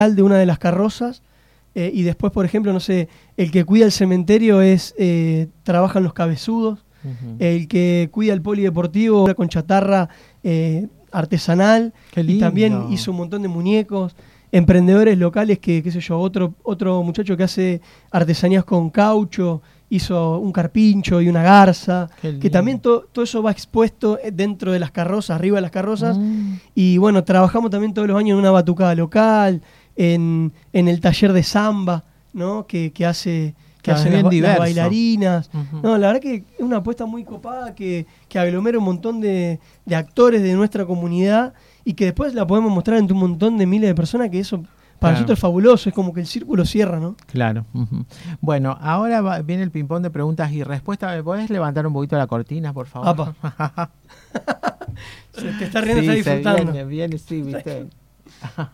de una de las carrozas, y después, por ejemplo, no sé, el que cuida el cementerio trabajan los cabezudos, el que cuida el polideportivo con chatarra artesanal, y también hizo un montón de muñecos. Emprendedores locales que, qué sé yo, otro muchacho que hace artesanías con caucho, hizo un carpincho y una garza, que también todo eso va expuesto dentro de las carrozas, arriba de las carrozas. Y bueno, trabajamos también todos los años en una batucada local, en el taller de samba, ¿no? que hace las bailarinas. No, la verdad que es una apuesta muy copada que aglomera un montón de actores de nuestra comunidad y que después la podemos mostrar ante un montón de miles de personas, que eso para nosotros es fabuloso, es como que el círculo cierra, ¿no? Claro. Bueno, ahora viene el ping-pong de preguntas y respuestas. ¿Me podés levantar un poquito la cortina, por favor? Se te está riendo, sí, está disfrutando. Viene, sí, viste.